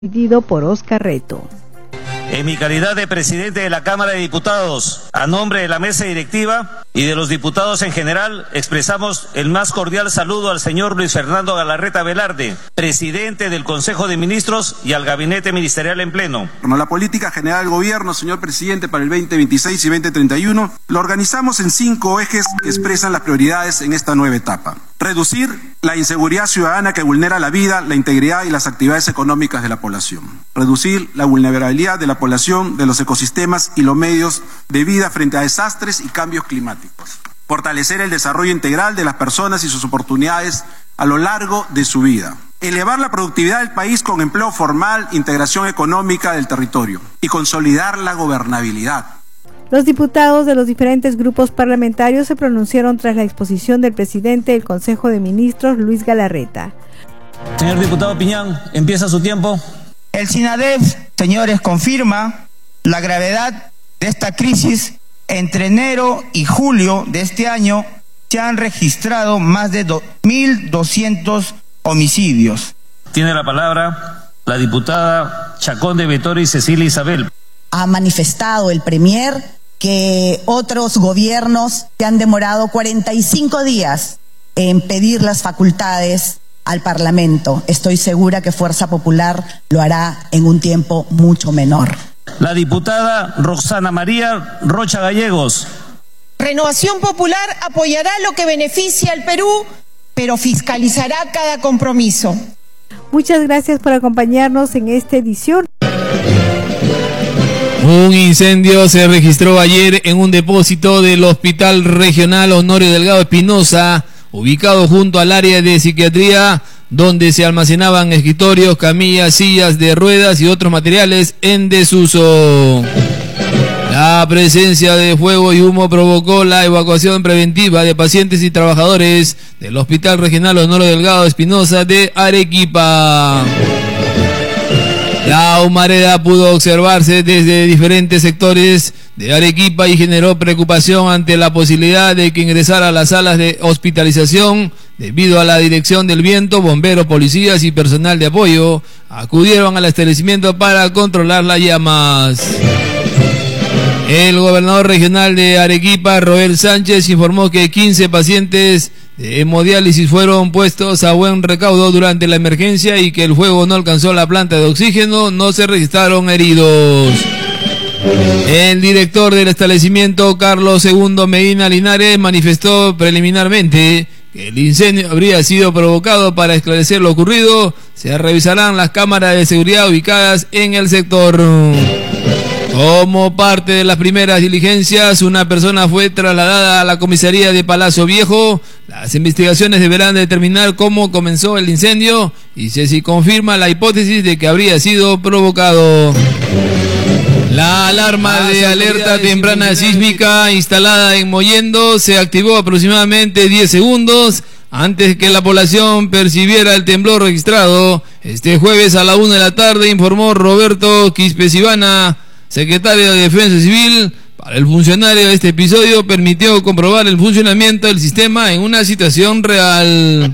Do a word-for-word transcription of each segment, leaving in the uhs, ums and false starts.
Pedido por Oscar Reto. En mi calidad de presidente de la Cámara de Diputados, a nombre de la mesa directiva y de los diputados en general, expresamos el más cordial saludo al señor Luis Fernando Galarreta Velarde, presidente del Consejo de Ministros, y al Gabinete Ministerial en pleno. La política general del gobierno, señor presidente, para el veinte veintiséis y veinte treinta y uno, lo organizamos en cinco ejes que expresan las prioridades en esta nueva etapa. Reducir la inseguridad ciudadana que vulnera la vida, la integridad y las actividades económicas de la población. Reducir la vulnerabilidad de la población, de los ecosistemas y los medios de vida frente a desastres y cambios climáticos. Fortalecer el desarrollo integral de las personas y sus oportunidades a lo largo de su vida. Elevar la productividad del país con empleo formal, integración económica del territorio y consolidar la gobernabilidad. Los diputados de los diferentes grupos parlamentarios se pronunciaron tras la exposición del presidente del Consejo de Ministros, Luis Galarreta. Señor diputado Piñán, empieza su tiempo. El SINADEF, señores, confirma la gravedad de esta crisis. Entre enero y julio de este año se han registrado más de mil doscientos homicidios. Tiene la palabra la diputada Chacón de Vettori Cecilia Isabel. Ha manifestado el Premier que otros gobiernos se han demorado cuarenta y cinco días en pedir las facultades al Parlamento. Estoy segura que Fuerza Popular lo hará en un tiempo mucho menor. La diputada Roxana María Rocha Gallegos. Renovación Popular apoyará lo que beneficia al Perú, pero fiscalizará cada compromiso. Muchas gracias por acompañarnos en esta edición. Un incendio se registró ayer en un depósito del Hospital Regional Honorio Delgado Espinosa, ubicado junto al área de psiquiatría, donde se almacenaban escritorios, camillas, sillas de ruedas y otros materiales en desuso. La presencia de fuego y humo provocó la evacuación preventiva de pacientes y trabajadores del Hospital Regional Honorio Delgado Espinosa de Arequipa. La humareda pudo observarse desde diferentes sectores de Arequipa y generó preocupación ante la posibilidad de que ingresara a las salas de hospitalización. Debido a la dirección del viento, bomberos, policías y personal de apoyo acudieron al establecimiento para controlar las llamas. El gobernador regional de Arequipa, Roel Sánchez, informó que quince pacientes de hemodiálisis fueron puestos a buen recaudo durante la emergencia y que el fuego no alcanzó la planta de oxígeno, no se registraron heridos. El director del establecimiento, Carlos Segundo Medina Linares, manifestó preliminarmente que el incendio habría sido provocado. Para esclarecer lo ocurrido, se revisarán las cámaras de seguridad ubicadas en el sector. Como parte de las primeras diligencias, una persona fue trasladada a la comisaría de Palacio Viejo. Las investigaciones deberán determinar cómo comenzó el incendio y si se confirma la hipótesis de que habría sido provocado. La alarma de alerta temprana sísmica instalada en Mollendo se activó aproximadamente diez segundos antes que la población percibiera el temblor registrado este jueves a la una de la tarde, informó Roberto Quispesivana, secretario de Defensa Civil. Para el funcionario, este episodio permitió comprobar el funcionamiento del sistema en una situación real.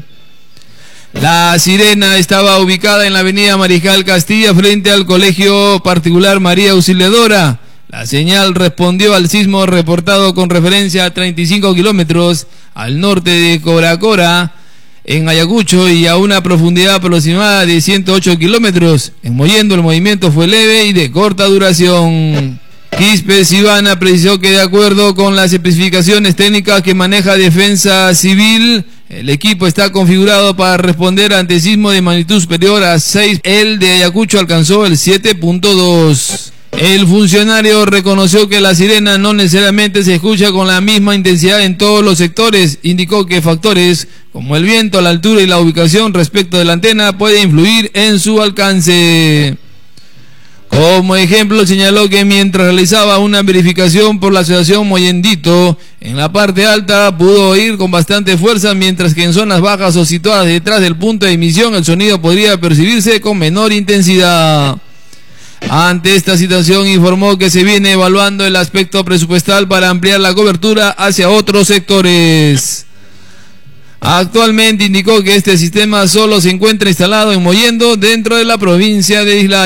La sirena estaba ubicada en la avenida Mariscal Castilla frente al colegio particular María Auxiliadora. La señal respondió al sismo reportado con referencia a treinta y cinco kilómetros al norte de Coracora, en Ayacucho, y a una profundidad aproximada de ciento ocho kilómetros. En Mollendo el movimiento fue leve y de corta duración. Quispesivana precisó que de acuerdo con las especificaciones técnicas que maneja Defensa Civil, el equipo está configurado para responder ante sismo de magnitud superior a seis. El de Ayacucho alcanzó el siete punto dos. El funcionario reconoció que la sirena no necesariamente se escucha con la misma intensidad en todos los sectores. Indicó que factores como el viento, la altura y la ubicación respecto de la antena pueden influir en su alcance. Como ejemplo, señaló que mientras realizaba una verificación por la asociación Mollendito, en la parte alta pudo oír con bastante fuerza, mientras que en zonas bajas o situadas detrás del punto de emisión el sonido podría percibirse con menor intensidad. Ante esta situación, informó que se viene evaluando el aspecto presupuestal para ampliar la cobertura hacia otros sectores. Actualmente indicó que este sistema solo se encuentra instalado en Mollendo, dentro de la provincia de Isla